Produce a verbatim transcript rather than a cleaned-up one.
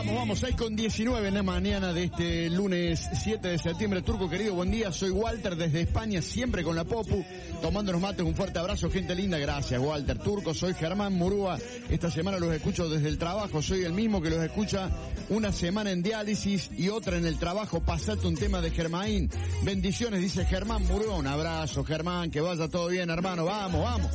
Vamos, vamos, seis con diecinueve en la mañana de este lunes siete de septiembre. Turco querido, buen día, soy Walter desde España, siempre con la Popu, tomándonos mates, un fuerte abrazo, gente linda, gracias Walter. Turco, soy Germán Murúa, esta semana los escucho desde el trabajo, soy el mismo que los escucha una semana en diálisis y otra en el trabajo, pasate un tema de Germain, bendiciones, dice Germán Murúa, un abrazo Germán, que vaya todo bien hermano, vamos, vamos.